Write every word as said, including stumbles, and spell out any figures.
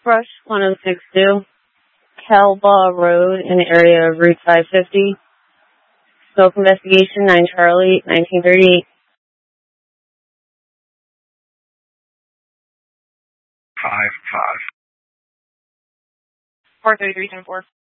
Brush one oh six two, Calbaugh Road in the area of Route five fifty. Smoke investigation, nine Charlie, nineteen thirty-eight. Five, five. four thirty-three, ten four.